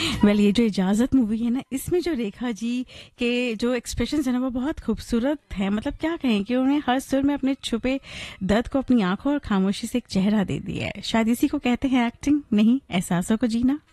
Well ये जो इजाज़त मूवी है ना, इसमें जो रेखा जी के जो एक्सप्रेशंस है ना वो बहुत खूबसूरत है। मतलब क्या कहें कि उन्होंने हर सुर में अपने छुपे दर्द को अपनी आंखों और खामोशी से एक चेहरा दे दिया है। शायद इसी को कहते हैं एक्टिंग, नहीं एहसासों को जीना।